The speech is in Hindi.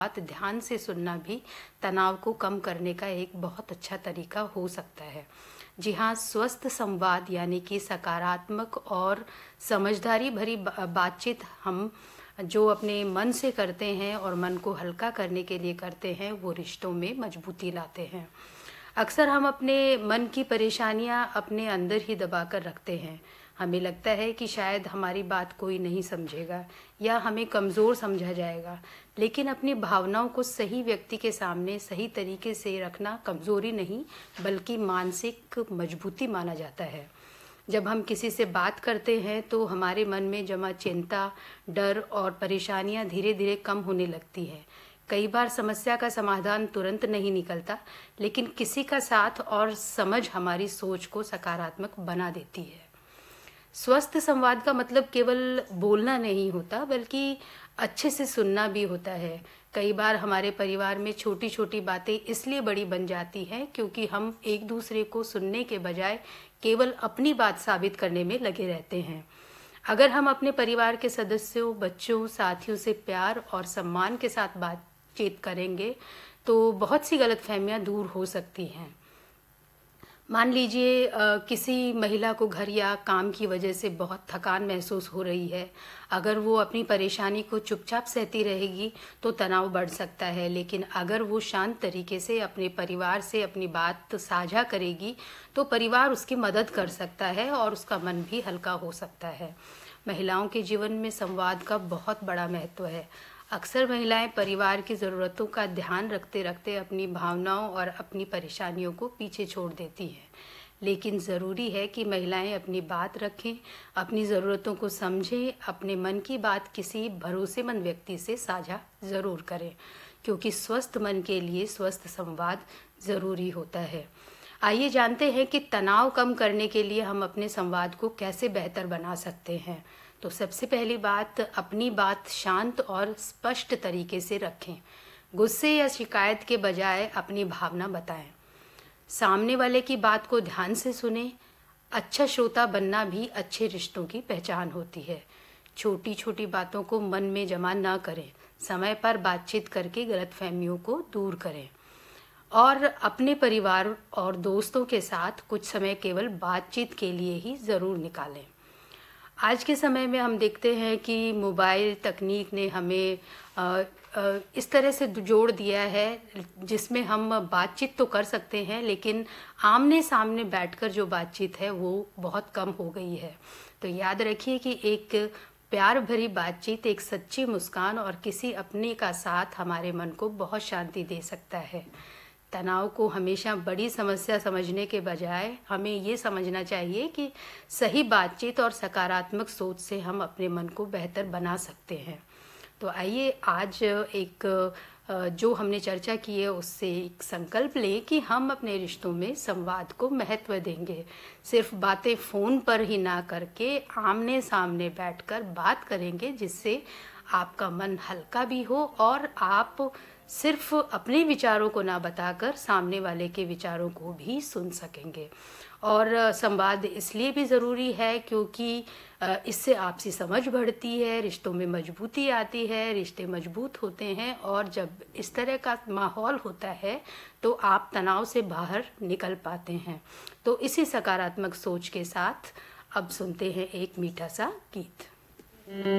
बात ध्यान से सुनना भी तनाव को कम करने का एक बहुत अच्छा तरीका हो सकता है। जी हाँ, स्वस्थ संवाद यानी कि सकारात्मक और समझदारी भरी बातचीत हम जो अपने मन से करते हैं और मन को हल्का करने के लिए करते हैं, वो रिश्तों में मजबूती लाते हैं। अक्सर हम अपने मन की परेशानियां अपने अंदर ही दबा कर रखते हैं। हमें लगता है कि शायद हमारी बात कोई नहीं समझेगा या हमें कमज़ोर समझा जाएगा, लेकिन अपनी भावनाओं को सही व्यक्ति के सामने सही तरीके से रखना कमज़ोरी नहीं बल्कि मानसिक मजबूती माना जाता है। जब हम किसी से बात करते हैं तो हमारे मन में जमा चिंता, डर और परेशानियां धीरे धीरे कम होने लगती है। कई बार समस्या का समाधान तुरंत नहीं निकलता, लेकिन किसी का साथ और समझ हमारी सोच को सकारात्मक बना देती है। स्वस्थ संवाद का मतलब केवल बोलना नहीं होता, बल्कि अच्छे से सुनना भी होता है। कई बार हमारे परिवार में छोटी छोटी बातें इसलिए बड़ी बन जाती हैं क्योंकि हम एक दूसरे को सुनने के बजाय केवल अपनी बात साबित करने में लगे रहते हैं। अगर हम अपने परिवार के सदस्यों, बच्चों, साथियों से प्यार और सम्मान के साथ बातचीत करेंगे तो बहुत सी गलतफहमियां दूर हो सकती हैं। मान लीजिए किसी महिला को घर या काम की वजह से बहुत थकान महसूस हो रही है। अगर वो अपनी परेशानी को चुपचाप सहती रहेगी तो तनाव बढ़ सकता है, लेकिन अगर वो शांत तरीके से अपने परिवार से अपनी बात साझा करेगी तो परिवार उसकी मदद कर सकता है और उसका मन भी हल्का हो सकता है। महिलाओं के जीवन में संवाद का बहुत बड़ा महत्व है। अक्सर महिलाएं परिवार की ज़रूरतों का ध्यान रखते रखते अपनी भावनाओं और अपनी परेशानियों को पीछे छोड़ देती हैं। लेकिन ज़रूरी है कि महिलाएं अपनी बात रखें, अपनी ज़रूरतों को समझें, अपने मन की बात किसी भरोसेमंद व्यक्ति से साझा ज़रूर करें, क्योंकि स्वस्थ मन के लिए स्वस्थ संवाद ज़रूरी होता है। आइए जानते हैं कि तनाव कम करने के लिए हम अपने संवाद को कैसे बेहतर बना सकते हैं। तो सबसे पहली बात, अपनी बात शांत और स्पष्ट तरीके से रखें। गुस्से या शिकायत के बजाय अपनी भावना बताएं। सामने वाले की बात को ध्यान से सुनें। अच्छा श्रोता बनना भी अच्छे रिश्तों की पहचान होती है। छोटी छोटी बातों को मन में जमा ना करें। समय पर बातचीत करके गलतफहमियों को दूर करें और अपने परिवार और दोस्तों के साथ कुछ समय केवल बातचीत के लिए ही ज़रूर निकालें। आज के समय में हम देखते हैं कि मोबाइल तकनीक ने हमें इस तरह से जोड़ दिया है जिसमें हम बातचीत तो कर सकते हैं, लेकिन आमने सामने बैठकर जो बातचीत है वो बहुत कम हो गई है। तो याद रखिए कि एक प्यार भरी बातचीत, एक सच्ची मुस्कान और किसी अपने का साथ हमारे मन को बहुत शांति दे सकता है। तनाव को हमेशा बड़ी समस्या समझने के बजाय हमें ये समझना चाहिए कि सही बातचीत और सकारात्मक सोच से हम अपने मन को बेहतर बना सकते हैं। तो आइए आज एक जो हमने चर्चा की है उससे एक संकल्प लें कि हम अपने रिश्तों में संवाद को महत्व देंगे। सिर्फ बातें फ़ोन पर ही ना करके आमने सामने बैठकर बात करेंगे, जिससे आपका मन हल्का भी हो और आप सिर्फ अपने विचारों को ना बताकर सामने वाले के विचारों को भी सुन सकेंगे। और संवाद इसलिए भी ज़रूरी है क्योंकि इससे आपसी समझ बढ़ती है, रिश्तों में मजबूती आती है, रिश्ते मजबूत होते हैं और जब इस तरह का माहौल होता है तो आप तनाव से बाहर निकल पाते हैं। तो इसी सकारात्मक सोच के साथ अब सुनते हैं एक मीठा सा गीत।